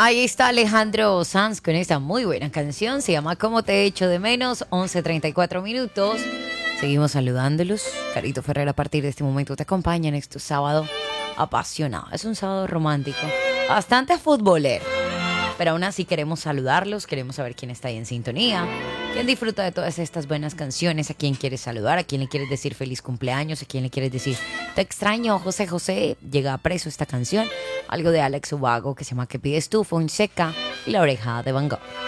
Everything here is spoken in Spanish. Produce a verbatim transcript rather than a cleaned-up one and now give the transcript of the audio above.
Ahí está Alejandro Sanz con esta muy buena canción. Se llama Cómo te echo de menos. once treinta y cuatro minutos. Seguimos saludándolos. Carito Ferrer a partir de este momento te acompaña en este sábado apasionado. Es un sábado romántico. Bastante futbolero. Pero aún así queremos saludarlos, queremos saber quién está ahí en sintonía, quién disfruta de todas estas buenas canciones, a quién quieres saludar, a quién le quieres decir feliz cumpleaños, a quién le quieres decir te extraño, José José, llega a preso esta canción, algo de Alex Ubago que se llama ¿Qué pides tú? Fonseca y La oreja de Van Gogh.